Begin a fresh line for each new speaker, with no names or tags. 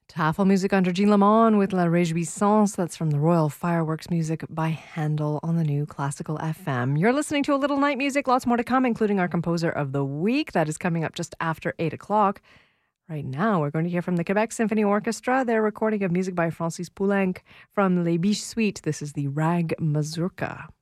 Tafel music under Jean Lamont with La Réjouissance. That's from the Royal Fireworks music by Handel on the new Classical FM. You're listening to a little night music. Lots more to come, including our composer of the week. That is coming up just after 8 o'clock. Right now, we're going to hear from the Quebec Symphony Orchestra. Their recording of music by Francis Poulenc from Les Biches Suite. This is the Rag Mazurka.